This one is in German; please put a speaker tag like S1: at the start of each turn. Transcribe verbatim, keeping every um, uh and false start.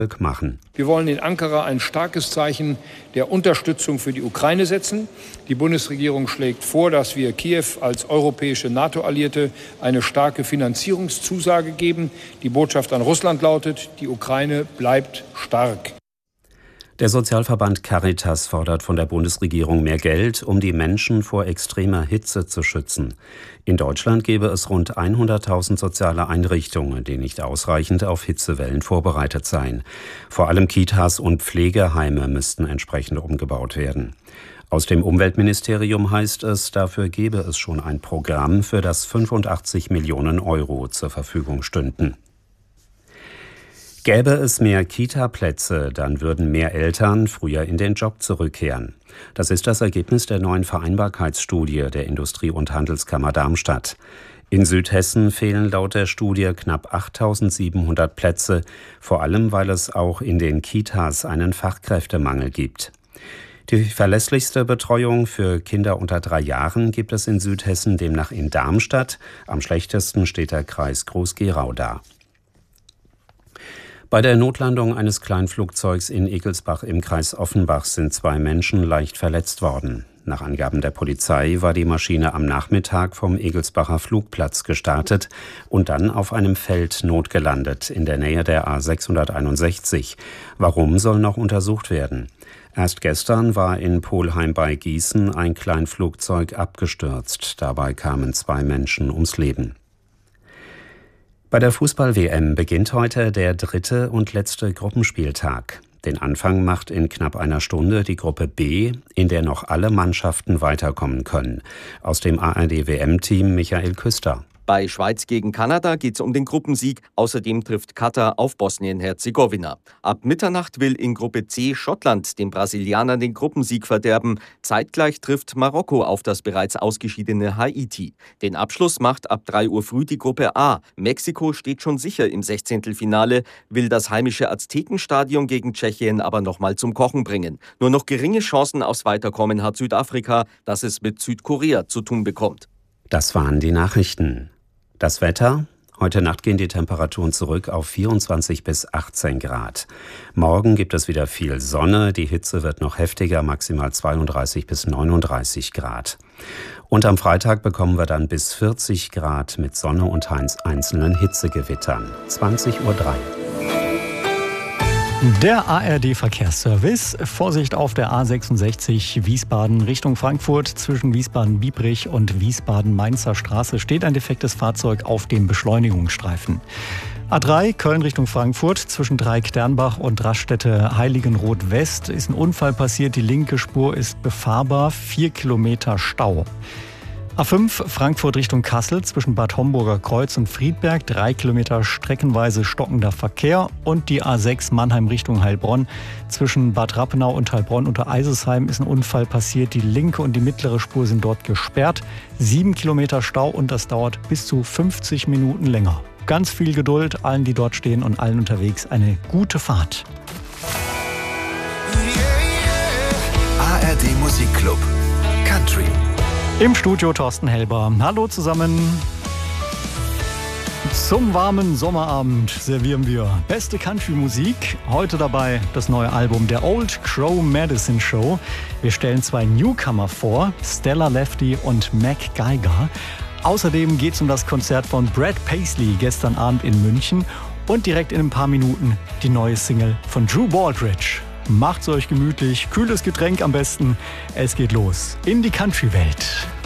S1: machen.
S2: Wir wollen in Ankara ein starkes Zeichen der Unterstützung für die Ukraine setzen. Die Bundesregierung schlägt vor, dass wir Kiew als europäische NATO-Alliierte eine starke Finanzierungszusage geben. Die Botschaft an Russland lautet, die Ukraine bleibt stark.
S1: Der Sozialverband Caritas fordert von der Bundesregierung mehr Geld, um die Menschen vor extremer Hitze zu schützen. In Deutschland gäbe es rund hunderttausend soziale Einrichtungen, die nicht ausreichend auf Hitzewellen vorbereitet seien. Vor allem Kitas und Pflegeheime müssten entsprechend umgebaut werden. Aus dem Umweltministerium heißt es, dafür gäbe es schon ein Programm, für das fünfundachtzig Millionen Euro zur Verfügung stünden. Gäbe es mehr Kita-Plätze, dann würden mehr Eltern früher in den Job zurückkehren. Das ist das Ergebnis der neuen Vereinbarkeitsstudie der Industrie- und Handelskammer Darmstadt. In Südhessen fehlen laut der Studie knapp achttausendsiebenhundert Plätze, vor allem weil es auch in den Kitas einen Fachkräftemangel gibt. Die verlässlichste Betreuung für Kinder unter drei Jahren gibt es in Südhessen demnach in Darmstadt. Am schlechtesten steht der Kreis Groß-Gerau da. Bei der Notlandung eines Kleinflugzeugs in Egelsbach im Kreis Offenbach sind zwei Menschen leicht verletzt worden. Nach Angaben der Polizei war die Maschine am Nachmittag vom Egelsbacher Flugplatz gestartet und dann auf einem Feld notgelandet in der Nähe der A sechshunderteinundsechzig. Warum, soll noch untersucht werden. Erst gestern war in Polheim bei Gießen ein Kleinflugzeug abgestürzt. Dabei kamen zwei Menschen ums Leben. Bei der Fußball-W M beginnt heute der dritte und letzte Gruppenspieltag. Den Anfang macht in knapp einer Stunde die Gruppe B, in der noch alle Mannschaften weiterkommen können. Aus dem A R D-W M-Team Michael Küster.
S3: Bei Schweiz gegen Kanada geht es um den Gruppensieg. Außerdem trifft Katar auf Bosnien-Herzegowina. Ab Mitternacht will in Gruppe C Schottland den Brasilianern den Gruppensieg verderben. Zeitgleich trifft Marokko auf das bereits ausgeschiedene Haiti. Den Abschluss macht ab drei Uhr früh die Gruppe A. Mexiko steht schon sicher im Sechzehntelfinale, will das heimische Aztekenstadion gegen Tschechien aber nochmal zum Kochen bringen. Nur noch geringe Chancen aufs Weiterkommen hat Südafrika, das es mit Südkorea zu tun bekommt.
S1: Das waren die Nachrichten. Das Wetter? Heute Nacht gehen die Temperaturen zurück auf vierundzwanzig bis achtzehn Grad. Morgen gibt es wieder viel Sonne, die Hitze wird noch heftiger, maximal zweiunddreißig bis neununddreißig Grad. Und am Freitag bekommen wir dann bis vierzig Grad mit Sonne und einzelnen Hitzegewittern. zwanzig Uhr drei.
S4: Der A R D-Verkehrsservice. Vorsicht auf der A sechsundsechzig Wiesbaden Richtung Frankfurt. Zwischen Wiesbaden-Biebrich und Wiesbaden-Mainzer Straße steht ein defektes Fahrzeug auf dem Beschleunigungsstreifen. A drei Köln Richtung Frankfurt. Zwischen Dreieck-Dernbach und Raststätte Heiligenroth-West ist ein Unfall passiert. Die linke Spur ist befahrbar. Vier Kilometer Stau. A fünf Frankfurt Richtung Kassel zwischen Bad Homburger Kreuz und Friedberg, drei Kilometer streckenweise stockender Verkehr. Und die A sechs Mannheim Richtung Heilbronn zwischen Bad Rappenau und Heilbronn unter Eisesheim ist ein Unfall passiert. Die linke und die mittlere Spur sind dort gesperrt. Sieben Kilometer Stau und das dauert bis zu fünfzig Minuten länger. Ganz viel Geduld allen, die dort stehen und allen unterwegs eine gute Fahrt.
S5: A R D Musikclub Country.
S4: Im Studio Thorsten Helber. Hallo zusammen. Zum warmen Sommerabend servieren wir beste Country-Musik. Heute dabei das neue Album der Old Crow Medicine Show. Wir stellen zwei Newcomer vor, Stella Lefty und Mac Geiger. Außerdem geht es um das Konzert von Brad Paisley gestern Abend in München. Und direkt in ein paar Minuten die neue Single von Drew Baldridge. Macht's euch gemütlich, kühles Getränk am besten. Es geht los in die Country-Welt.